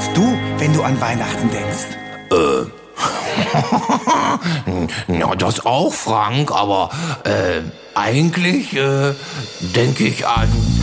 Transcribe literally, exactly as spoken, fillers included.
machst du, wenn du an Weihnachten denkst? Äh. Ja, das auch, Frank, aber äh, eigentlich äh, denke ich an